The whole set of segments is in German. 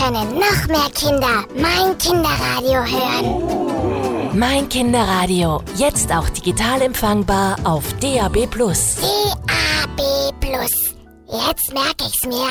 können noch mehr Kinder mein Kinderradio hören. Mein Kinderradio, jetzt auch digital empfangbar auf DAB+. DAB+. Jetzt merke ich's mir.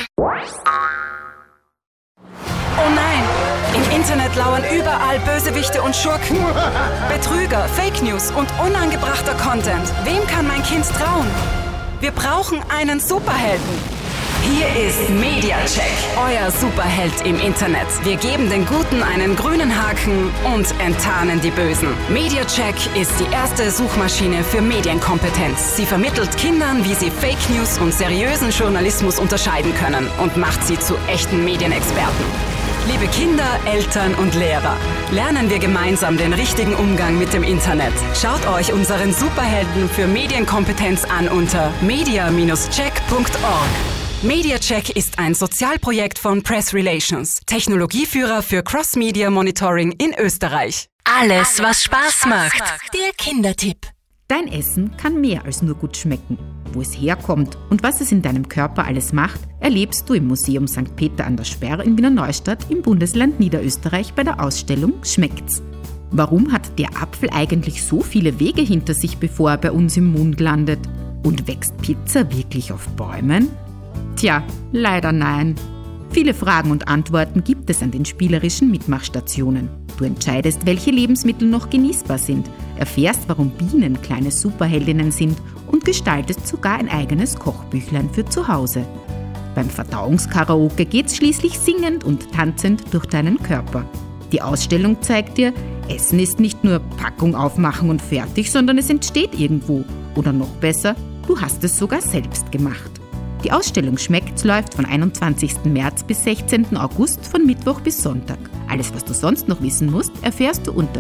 Oh nein! Im Internet lauern überall Bösewichte und Schurken. Betrüger, Fake News und unangebrachter Content. Wem kann mein Kind trauen? Wir brauchen einen Superhelden. Hier ist Mediacheck, euer Superheld im Internet. Wir geben den Guten einen grünen Haken und enttarnen die Bösen. Mediacheck ist die erste Suchmaschine für Medienkompetenz. Sie vermittelt Kindern, wie sie Fake News und seriösen Journalismus unterscheiden können und macht sie zu echten Medienexperten. Liebe Kinder, Eltern und Lehrer, lernen wir gemeinsam den richtigen Umgang mit dem Internet. Schaut euch unseren Superhelden für Medienkompetenz an unter media-check.org. Mediacheck ist ein Sozialprojekt von Press Relations, Technologieführer für Cross-Media Monitoring in Österreich. Alles, was Spaß macht. Der Kindertipp. Dein Essen kann mehr als nur gut schmecken. Wo es herkommt und was es in deinem Körper alles macht, erlebst du im Museum St. Peter an der Sperr in Wiener Neustadt im Bundesland Niederösterreich bei der Ausstellung Schmeckt's? Warum hat der Apfel eigentlich so viele Wege hinter sich, bevor er bei uns im Mund landet? Und wächst Pizza wirklich auf Bäumen? Tja, leider nein. Viele Fragen und Antworten gibt es an den spielerischen Mitmachstationen. Du entscheidest, welche Lebensmittel noch genießbar sind, erfährst, warum Bienen kleine Superheldinnen sind und gestaltest sogar ein eigenes Kochbüchlein für zu Hause. Beim Verdauungskaraoke geht's schließlich singend und tanzend durch deinen Körper. Die Ausstellung zeigt dir, Essen ist nicht nur Packung aufmachen und fertig, sondern es entsteht irgendwo. Oder noch besser, du hast es sogar selbst gemacht. Die Ausstellung Schmeckt's läuft von 21. März bis 16. August von Mittwoch bis Sonntag. Alles, was du sonst noch wissen musst, erfährst du unter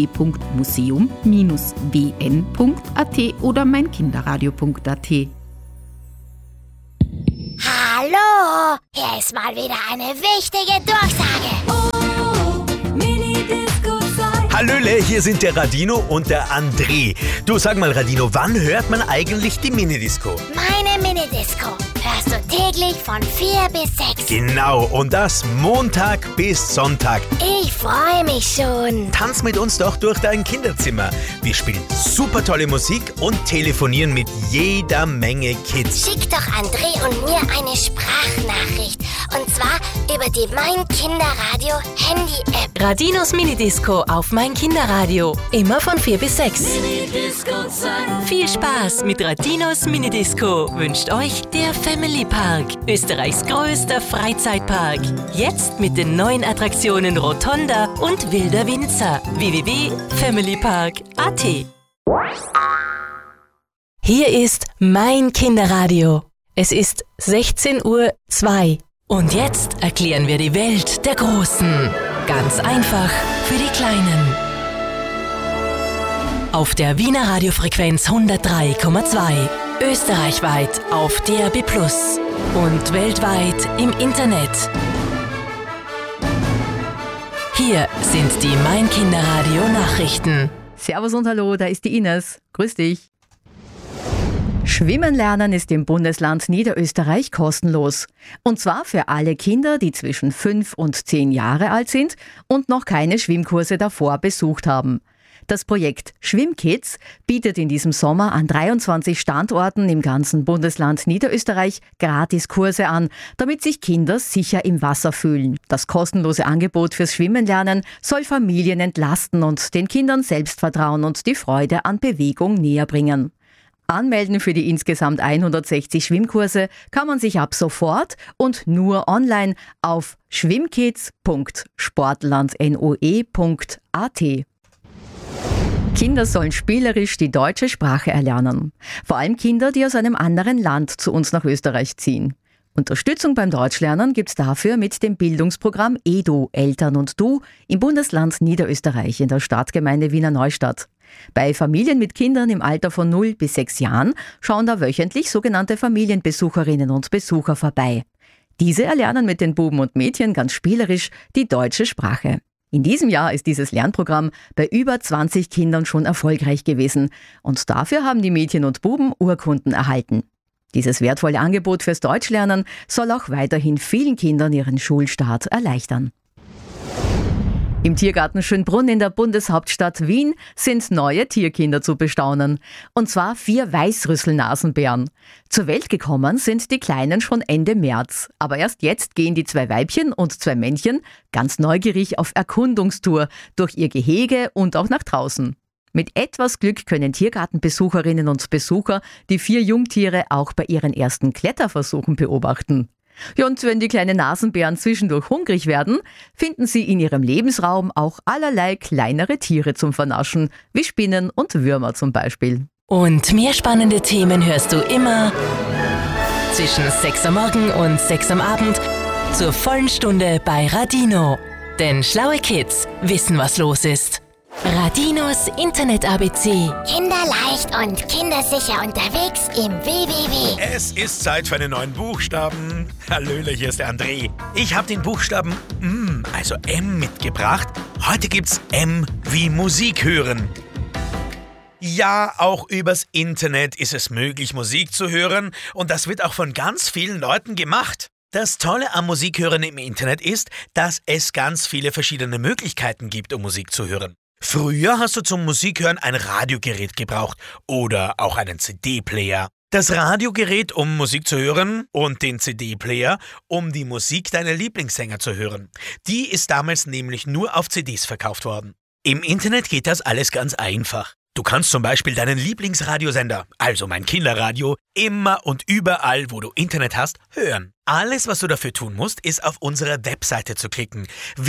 www.museum-wn.at oder meinkinderradio.at. Hallo, hier ist mal wieder eine wichtige Durchsage. Hallöle, hier sind der Radino und der André. Du, sag mal Radino, wann hört man eigentlich die Minidisco? Meine Minidisco hörst du täglich von 4 bis 6. Genau, und das Montag bis Sonntag. Ich freue mich schon. Tanz mit uns doch durch dein Kinderzimmer. Wir spielen super tolle Musik und telefonieren mit jeder Menge Kids. Schick doch André und mir eine Sprachnachricht. Und zwar über die Mein Kinderradio Handy-App. Radinos Minidisco auf Mein Kinderradio. Immer von 4 bis 6. Viel Spaß mit Radinos Minidisco wünscht euch der Family Park, Österreichs größter Freizeitpark. Jetzt mit den neuen Attraktionen Rotonda und Wilder Winzer. www.familypark.at. Hier ist Mein Kinderradio. Es ist 16:02 Uhr. Und jetzt erklären wir die Welt der Großen. Ganz einfach für die Kleinen. Auf der Wiener Radiofrequenz 103,2. Österreichweit auf DAB+ und weltweit im Internet. Hier sind die Mein Kinderradio Nachrichten. Servus und hallo, da ist die Ines. Grüß dich. Schwimmen lernen ist im Bundesland Niederösterreich kostenlos. Und zwar für alle Kinder, die zwischen 5 und 10 Jahre alt sind und noch keine Schwimmkurse davor besucht haben. Das Projekt Schwimmkids bietet in diesem Sommer an 23 Standorten im ganzen Bundesland Niederösterreich Gratiskurse an, damit sich Kinder sicher im Wasser fühlen. Das kostenlose Angebot fürs Schwimmenlernen soll Familien entlasten und den Kindern Selbstvertrauen und die Freude an Bewegung näher bringen. Anmelden für die insgesamt 160 Schwimmkurse kann man sich ab sofort und nur online auf schwimmkids.sportlandnoe.at. Kinder sollen spielerisch die deutsche Sprache erlernen. Vor allem Kinder, die aus einem anderen Land zu uns nach Österreich ziehen. Unterstützung beim Deutschlernen gibt's dafür mit dem Bildungsprogramm EDU, Eltern und Du, im Bundesland Niederösterreich in der Stadtgemeinde Wiener Neustadt. Bei Familien mit Kindern im Alter von 0 bis 6 Jahren schauen da wöchentlich sogenannte Familienbesucherinnen und Besucher vorbei. Diese erlernen mit den Buben und Mädchen ganz spielerisch die deutsche Sprache. In diesem Jahr ist dieses Lernprogramm bei über 20 Kindern schon erfolgreich gewesen und dafür haben die Mädchen und Buben Urkunden erhalten. Dieses wertvolle Angebot fürs Deutschlernen soll auch weiterhin vielen Kindern ihren Schulstart erleichtern. Im Tiergarten Schönbrunn in der Bundeshauptstadt Wien sind neue Tierkinder zu bestaunen. Und zwar 4 Weißrüsselnasenbären. Zur Welt gekommen sind die Kleinen schon Ende März. Aber erst jetzt gehen die 2 Weibchen und 2 Männchen ganz neugierig auf Erkundungstour durch ihr Gehege und auch nach draußen. Mit etwas Glück können Tiergartenbesucherinnen und Besucher die 4 Jungtiere auch bei ihren ersten Kletterversuchen beobachten. Ja, und wenn die kleinen Nasenbären zwischendurch hungrig werden, finden sie in ihrem Lebensraum auch allerlei kleinere Tiere zum Vernaschen, wie Spinnen und Würmer zum Beispiel. Und mehr spannende Themen hörst du immer zwischen 6 am Morgen und 6 am Abend zur vollen Stunde bei Radino. Denn schlaue Kids wissen, was los ist. Radinos Internet-ABC. Kinderleicht und kindersicher unterwegs im WWW. Es ist Zeit für einen neuen Buchstaben. Hallöle, hier ist der André. Ich habe den Buchstaben also M mitgebracht. Heute gibt's M wie Musik hören. Ja, auch übers Internet ist es möglich, Musik zu hören. Und das wird auch von ganz vielen Leuten gemacht. Das Tolle am Musikhören im Internet ist, dass es ganz viele verschiedene Möglichkeiten gibt, um Musik zu hören. Früher hast du zum Musikhören ein Radiogerät gebraucht oder auch einen CD-Player. Das Radiogerät, um Musik zu hören, und den CD-Player, um die Musik deiner Lieblingssänger zu hören. Die ist damals nämlich nur auf CDs verkauft worden. Im Internet geht das alles ganz einfach. Du kannst zum Beispiel deinen Lieblingsradiosender, also mein Kinderradio, immer und überall, wo du Internet hast, hören. Alles, was du dafür tun musst, ist auf unsere Webseite zu klicken: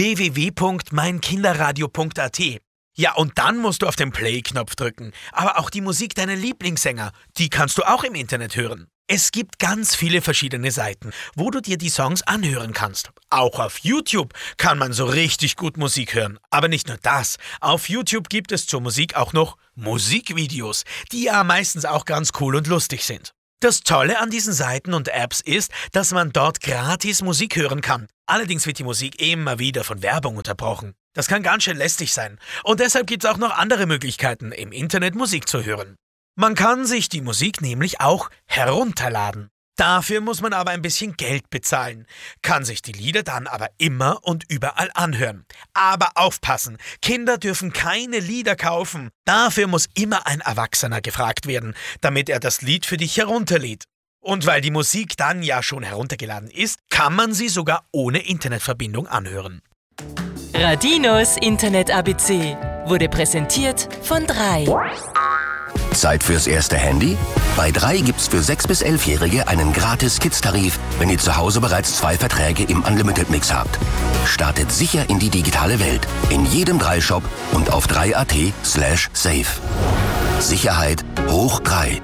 www.meinkinderradio.at. Ja, und dann musst du auf den Play-Knopf drücken. Aber auch die Musik deiner Lieblingssänger, die kannst du auch im Internet hören. Es gibt ganz viele verschiedene Seiten, wo du dir die Songs anhören kannst. Auch auf YouTube kann man so richtig gut Musik hören. Aber nicht nur das. Auf YouTube gibt es zur Musik auch noch Musikvideos, die ja meistens auch ganz cool und lustig sind. Das Tolle an diesen Seiten und Apps ist, dass man dort gratis Musik hören kann. Allerdings wird die Musik immer wieder von Werbung unterbrochen. Das kann ganz schön lästig sein. Und deshalb gibt es auch noch andere Möglichkeiten, im Internet Musik zu hören. Man kann sich die Musik nämlich auch herunterladen. Dafür muss man aber ein bisschen Geld bezahlen, kann sich die Lieder dann aber immer und überall anhören. Aber aufpassen, Kinder dürfen keine Lieder kaufen. Dafür muss immer ein Erwachsener gefragt werden, damit er das Lied für dich herunterlädt. Und weil die Musik dann ja schon heruntergeladen ist, kann man sie sogar ohne Internetverbindung anhören. Radinos Internet-ABC wurde präsentiert von 3. Zeit fürs erste Handy? Bei 3 gibt's für 6- bis 11-Jährige einen gratis Kids-Tarif, wenn ihr zu Hause bereits 2 Verträge im Unlimited-Mix habt. Startet sicher in die digitale Welt. In jedem 3-Shop und auf 3.at/safe. Sicherheit hoch 3.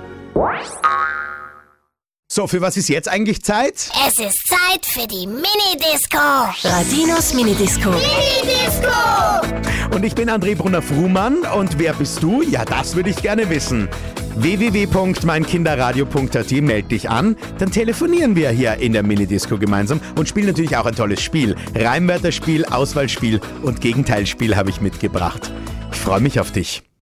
So, für was ist jetzt eigentlich Zeit? Es ist Zeit für die Mini-Disco. Radinos Minidisco. Mini-Disco! Und ich bin André Brunner-Frumann. Und wer bist du? Ja, das würde ich gerne wissen. www.meinkinderradio.at, meld dich an. Dann telefonieren wir hier in der Minidisco gemeinsam und spielen natürlich auch ein tolles Spiel. Reimwörterspiel, Auswahlspiel und Gegenteilspiel habe ich mitgebracht. Ich freue mich auf dich.